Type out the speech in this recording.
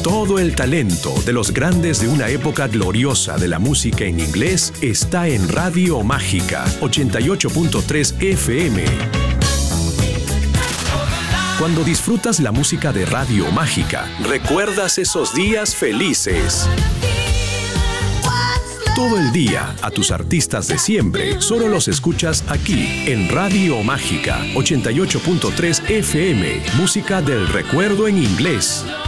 Todo el talento de los grandes de una época gloriosa de la música en inglés está en Radio Mágica 88.3 FM. Cuando disfrutas la música de Radio Mágica, recuerdas esos días felices. Todo el día, a tus artistas de siempre, solo los escuchas aquí, en Radio Mágica 88.3 FM. Música del recuerdo en inglés.